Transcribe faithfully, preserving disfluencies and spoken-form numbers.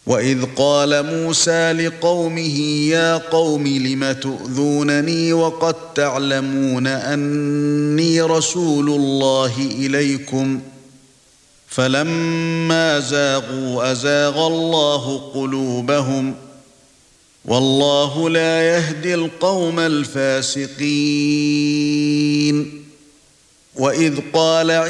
وَإِذْ قَالَ مُوسَى لِقَوْمِهِ يَا قَوْمِ لِمَ تُؤْذُونَنِي وَقَدْ تَعْلَمُونَ أَنِّي رَسُولُ اللَّهِ إِلَيْكُمْ فَلَمَّا زَاغُوا أَزَاغَ اللَّهُ قُلُوبَهُمْ وَاللَّهُ لَا يَهْدِي الْقَوْمَ الْفَاسِقِينَ. وَإِذْ قَالَ